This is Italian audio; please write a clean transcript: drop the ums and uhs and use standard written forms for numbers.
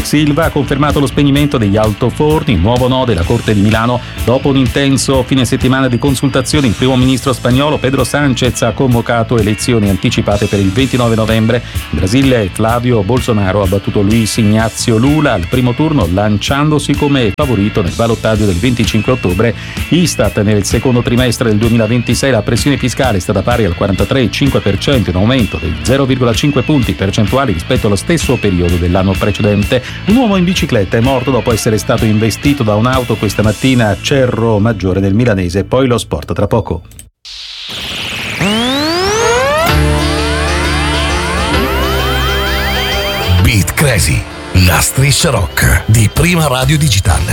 Silva ha confermato lo spegnimento degli altoforni, nuovo no della Corte di Milano. Dopo un intenso fine settimana di consultazioni, il primo ministro spagnolo Pedro Sánchez ha convocato elezioni anticipate per il 29 novembre. In Brasile Flavio Bolsonaro ha battuto Luis Ignacio Lula al primo turno, lanciandosi come favorito nel ballottaggio del 25 ottobre. Istat: nel secondo trimestre del 2026 la pressione fiscale è stata pari al 43,5%, in aumento di 0,5 punti percentuali rispetto allo stesso periodo dell'anno precedente. Un uomo in bicicletta è morto dopo essere stato investito da un'auto questa mattina a Cerro Maggiore del Milanese. Poi lo sport tra poco. Beat Crazy, la striscia rock di Prima Radio Digitale.